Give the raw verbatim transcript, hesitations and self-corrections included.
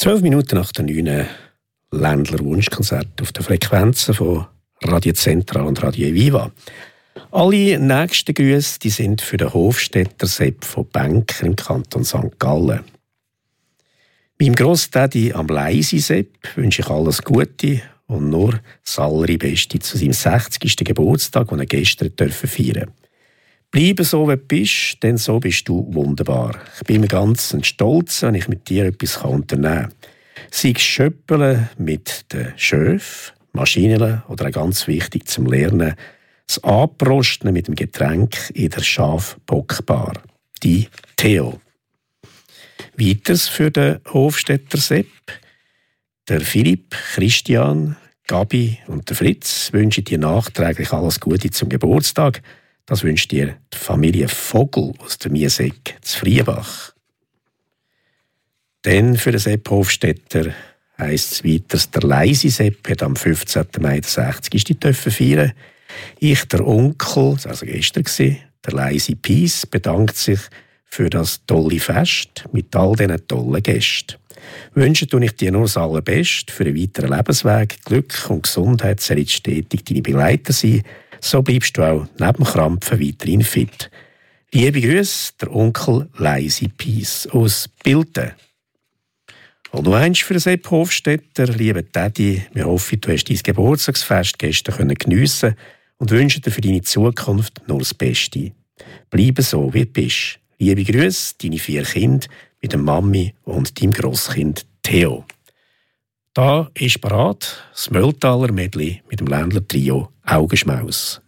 Zwölf Minuten nach der neuen Ländler Wunschkonzert auf den Frequenzen von Radio Central und Radio Viva. Alle nächsten Grüße die sind für den Hofstädter Sepp von Benker im Kanton Sankt Gallen. Meinem Grossdaddy am Leisi Sepp wünsche ich alles Gute und nur das Allerbeste zu seinem sechzigsten Geburtstag, den er gestern feiern durfte. Bleibe so, wie du bist, denn so bist du wunderbar. Ich bin mir ganz stolz, wenn ich mit dir etwas unternehmen kann. Sei es Schöppeln mit den Schöf, Maschinen oder auch ganz wichtig zum Lernen, das Anprosten mit dem Getränk in der Schafbockbar. Die Theo. Weiters für den Hofstädter Sepp. Der Philipp, Christian, Gabi und der Fritz wünschen dir nachträglich alles Gute zum Geburtstag. Das wünscht dir die Familie Vogel aus der Mieseck zu Friebach. Dann für den Sepp Hofstädter heisst es weiter, der Leisi Sepp hat am fünfzehnten Mai den sechzigsten feiern. Ich, der Onkel, das war also gestern, der Leisi Pies, bedankt sich für das tolle Fest mit all diesen tollen Gästen. Wünsche tue ich dir nur das Allerbeste für einen weiteren Lebensweg. Glück und Gesundheit sollen stetig deine Begleiter sein. So bleibst du auch neben Krampfen weiterhin fit. Liebe Grüße, der Onkel Leisi Pies aus Bilten. Und noch eins für den Sepp Hofstädter. Lieber Daddy, wir hoffen, du hast dein Geburtstagsfest gestern geniessen und wünschen dir für deine Zukunft nur das Beste. Bleibe so, wie du bist. Liebe Grüße, deine vier Kinder mit der Mami und deinem Grosskind Theo. Da ist parat das Mölltaler Medley mit dem Ländler Trio Augenschmaus.